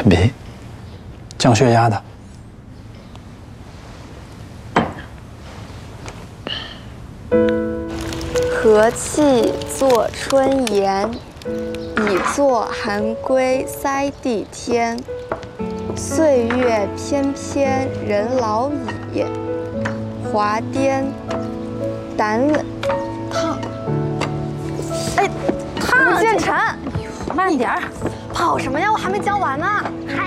陈皮，降血压的。 和气作春言，以作寒归塞地天。岁月翩翩人老矣，华颠胆冷烫。哎，烫！吴建成， 慢点儿， 跑什么呀？我还没教完呢。 还